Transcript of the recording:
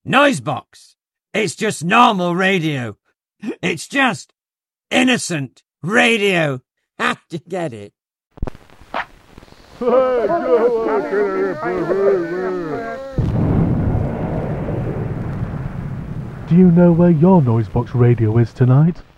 Noisebox. It's just normal radio. It's just innocent radio. Have to get it. Do you know where your Noisebox radio is tonight?